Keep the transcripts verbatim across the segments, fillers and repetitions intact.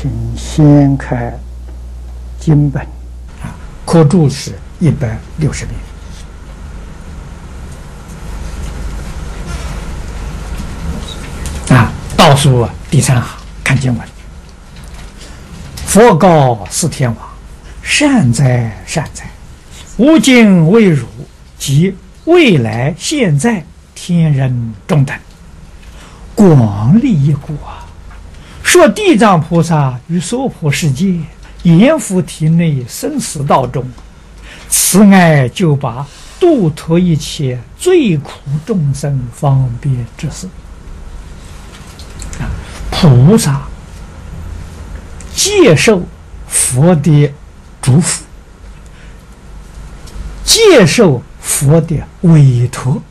请掀开经本啊，课注是一百六十遍。啊，倒数啊第三行看经文。佛告四天王：善哉善哉，吾今为汝及未来现在天人中等，广利一故啊！说地藏菩萨于娑婆世界阎浮提内生死道中，慈爱救拔度脱一切罪苦众生方便之事。啊，菩萨接受佛的嘱咐，接受佛的委托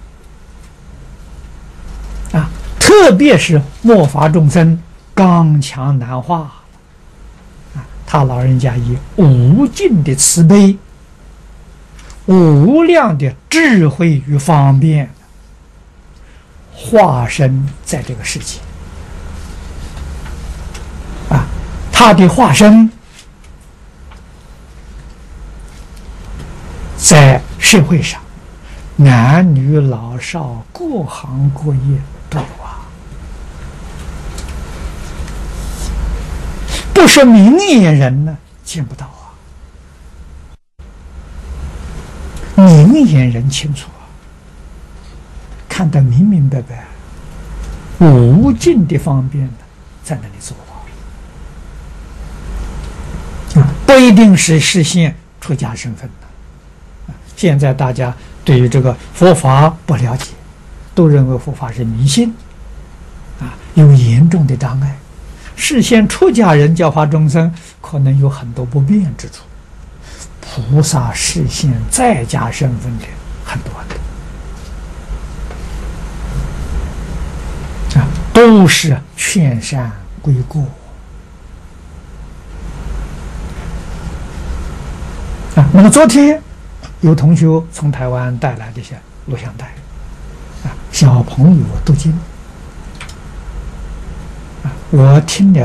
啊，特别是末法众生刚强难化啊，他老人家以无尽的慈悲、无量的智慧与方便化身在这个世界啊，他的化身在社会上，男女老少各行各业都有啊。不是明眼人呢，见不到啊。明眼人清楚啊，看得明明白白，无尽的方便呢，在那里做啊。不一定是实现出家身份的。现在大家对于这个佛法不了解，都认为佛法是迷信啊，有严重的障碍。事先出家人教化众生，可能有很多不便之处。菩萨示现在家身份的很多的啊，都是劝善归过啊。那么昨天有同学从台湾带来这些录像带啊，小朋友读经啊，我听了。